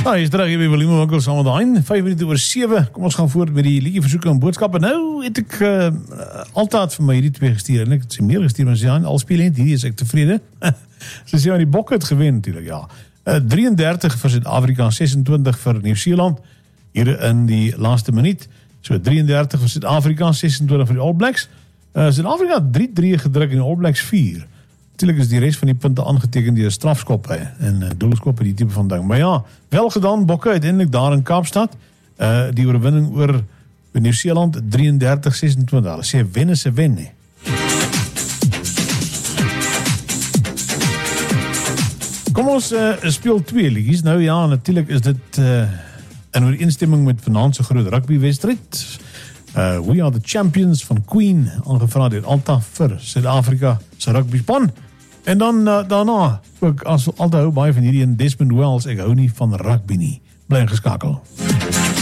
Hy is terug hier by Willem Winkels saam met Hein, 5 minute oor 7. Kom ons gaan voort met die liedjie versoeke en boodskappe. Nou het ek altyd vir my hierdie twee gestuur en ek het sy meer gestuur, maar sy Hein, al speel hierdie is ek tevrede. Sy sê, die Bokke het gewen natuurlijk, ja. 33 vir Suid-Afrika, 26 vir Nieu-Seeland, hier in die laaste minuut. So 33 vir Suid-Afrika, 26 vir die All Blacks. Suid-Afrika 3-3 gedruk en die All Blacks 4. Natuurlijk is die rest van die punte aangeteken die strafskoppe en doelskoppe, die type van ding. Maar ja, wel gedaan, Bokke, uiteindelik daar in Kaapstad. Die oorwinning oor Nieu-Seeland 33-26. Hulle sê wen is 'n wen, nie. Kom ons speel twee liedjies. Nou ja, natuurlijk is dit in ooreenstemming met vanaand se groot rugby-wedstryd. We Are The Champions van Queen, aangevra deur Alta vir Suid-Afrika se rugbyspan. En dan daarna, ook as altyd hou baie van hierdie in Desmond Wells, ek hou nie van rugby nie. Bly ingeskakel.